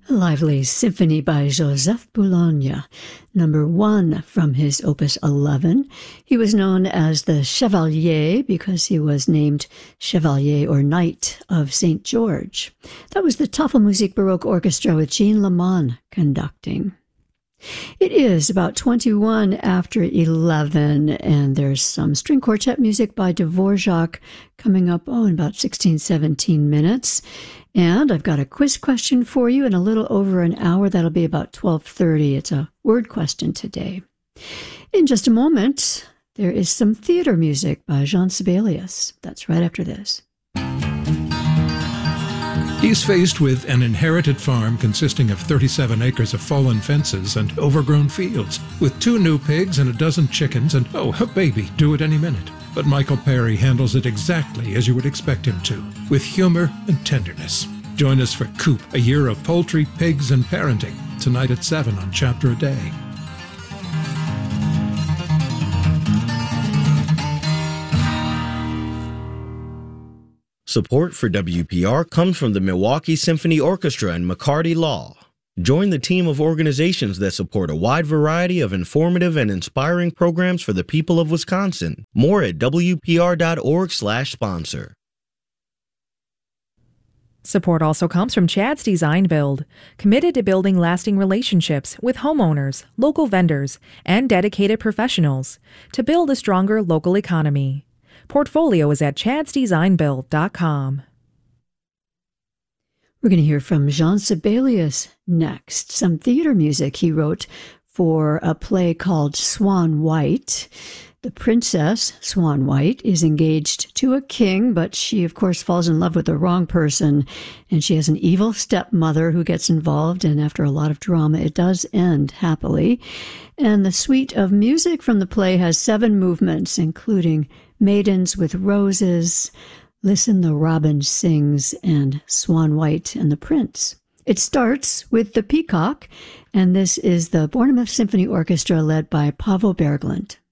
A lively symphony by Joseph Boulogne, number 1 from his Opus 11. He was known as the Chevalier because he was named Chevalier or Knight of St. George. That was the Tafelmusik Baroque Orchestra with Jean Leman conducting. It is about 21 after 11, and there's some string quartet music by Dvorak coming up, in about 16, 17 minutes. And I've got a quiz question for you in a little over an hour. That'll be about 12:30. It's a word question today. In just a moment, there is some theater music by Jean Sibelius. That's right after this. He's faced with an inherited farm consisting of 37 acres of fallen fences and overgrown fields, with 2 new pigs and a dozen chickens and, a baby due at any minute. But Michael Perry handles it exactly as you would expect him to, with humor and tenderness. Join us for Coop, a year of poultry, pigs, and parenting, tonight at 7 on Chapter a Day. Support for WPR comes from the Milwaukee Symphony Orchestra and McCarty Law. Join the team of organizations that support a wide variety of informative and inspiring programs for the people of Wisconsin. More at WPR.org/sponsor. Support also comes from Chad's Design Build, committed to building lasting relationships with homeowners, local vendors, and dedicated professionals to build a stronger local economy. Portfolio is at chadsdesignbuild.com. We're going to hear from Jean Sibelius next. Some theater music he wrote for a play called Swan White. The princess, Swan White, is engaged to a king, but she, of course, falls in love with the wrong person, and she has an evil stepmother who gets involved, and after a lot of drama, it does end happily. And the suite of music from the play has 7 movements, including Maidens with Roses, Listen the Robin Sings, and Swan White and the Prince. It starts with the Peacock, and this is the Bournemouth Symphony Orchestra led by Paavo Berglund.